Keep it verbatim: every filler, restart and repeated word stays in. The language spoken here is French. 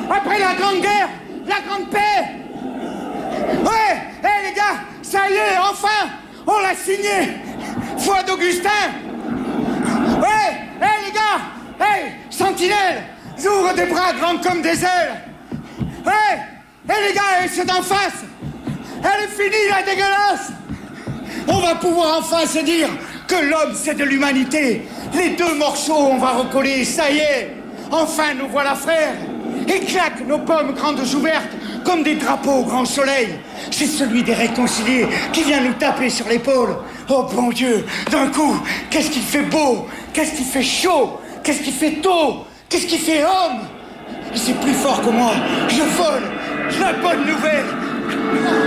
Après la Grande Guerre, la Grande Paix. Ouais, hé hey, les gars, ça y est, enfin, on l'a signé. Foi d'Augustin. Ouais, hé hey, les gars, hé, hey, sentinelle, j'ouvre des bras grands comme des ailes. Ouais, hé hey, les gars, hey, c'est d'en face. Elle est finie, la dégueulasse. On va pouvoir enfin se dire que l'homme, c'est de l'humanité. Les deux morceaux, on va recoller, ça y est. Enfin, nous voilà frères. Et claque nos pommes grandes ouvertes comme des drapeaux au grand soleil. C'est celui des réconciliés qui vient nous taper sur l'épaule. Oh bon Dieu, d'un coup, qu'est-ce qu'il fait beau, qu'est-ce qu'il fait chaud, qu'est-ce qu'il fait tôt, qu'est-ce qu'il fait homme. Et c'est plus fort que moi, je vole, la bonne nouvelle.